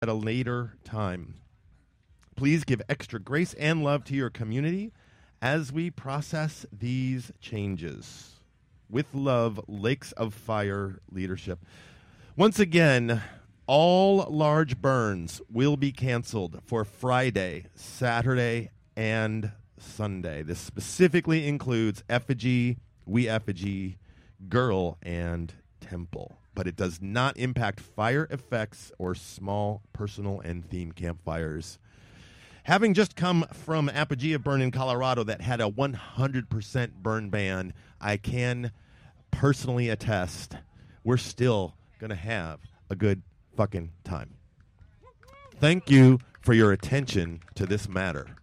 at a later time. Please give extra grace and love to your community as we process these changes. With love, Lakes of Fire Leadership. Once again, all large burns will be canceled for Friday, Saturday, and Sunday. This specifically includes Effigy, We Effigy, Girl, and Temple. But it does not impact fire effects or small personal and theme campfires. Having just come from Apogea Burn in Colorado that had a 100% burn ban, I can personally attest we're still going to have a good fucking time. Thank you for your attention to this matter.